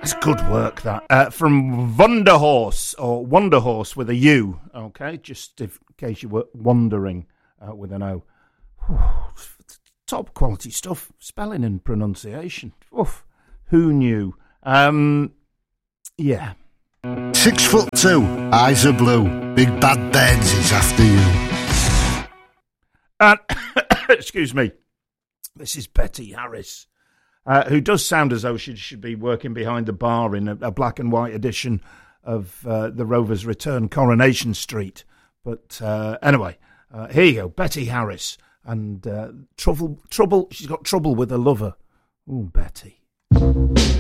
That's good work, that. From Wunderhorse, or Wonderhorse with a U, okay? Just in case you were wondering with an O. Top quality stuff, spelling and pronunciation. Oof, who knew? Yeah. 6'2", eyes are blue, big bad Benz is after you. And, excuse me, this is Betty Harris. Who does sound as though she should be working behind the bar in a black and white edition of the Rovers' Return, Coronation Street. But anyway, here you go, Betty Harris. And trouble. She's got trouble with her lover. Oh, Betty.